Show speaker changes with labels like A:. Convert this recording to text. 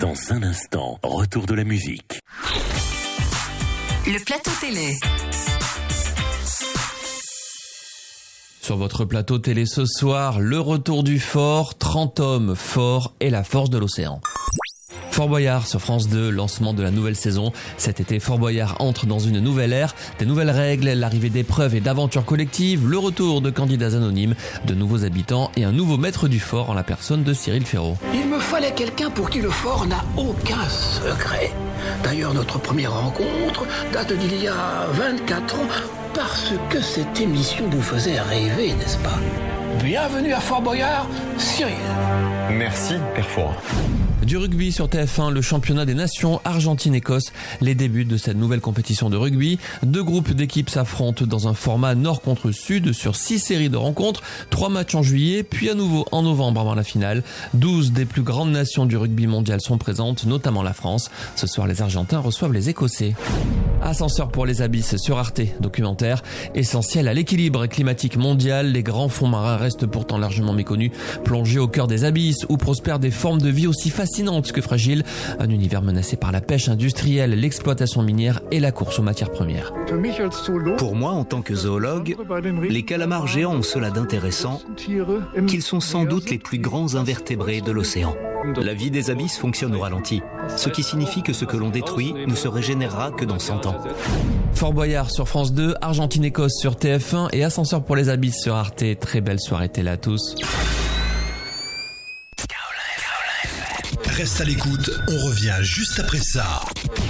A: Dans un instant, retour de la musique.
B: Le plateau télé.
C: Sur votre plateau télé ce soir, le retour du fort, 30 hommes forts et la force de l'océan. Fort Boyard sur France 2, lancement de la nouvelle saison. Cet été, Fort Boyard entre dans une nouvelle ère, des nouvelles règles, l'arrivée d'épreuves et d'aventures collectives, le retour de candidats anonymes, de nouveaux habitants et un nouveau maître du fort en la personne de Cyril Ferraud.
D: Il me fallait quelqu'un pour qui le fort n'a aucun secret. D'ailleurs, notre première rencontre date d'il y a 24 ans, parce que cette émission vous faisait rêver, n'est-ce pas? Bienvenue à Fort Boyard, Cyril.
E: Merci, Père Fort.
C: Du rugby sur TF1, le championnat des nations Argentine-Écosse, les débuts de cette nouvelle compétition de rugby. 2 groupes d'équipes s'affrontent dans un format nord contre sud sur 6 séries de rencontres, 3 matchs en juillet, puis à nouveau en novembre avant la finale. 12 des plus grandes nations du rugby mondial sont présentes, notamment la France. Ce soir, les Argentins reçoivent les Écossais. Ascenseur pour les abysses sur Arte, documentaire essentiel à l'équilibre climatique mondial. Les grands fonds marins restent pourtant largement méconnus, plongés au cœur des abysses où prospèrent des formes de vie aussi fascinantes que fragiles. Un univers menacé par la pêche industrielle, l'exploitation minière et la course aux matières premières.
F: Pour moi, en tant que zoologue, les calamars géants ont cela d'intéressant qu'ils sont sans doute les plus grands invertébrés de l'océan. La vie des abysses fonctionne au ralenti, ce qui signifie que ce que l'on détruit ne se régénérera que dans 100 ans.
C: Fort Boyard sur France 2, Argentine-Écosse sur TF1 et Ascenseur pour les abysses sur Arte. Très belle soirée télé à tous.
G: Reste à l'écoute, on revient juste après ça.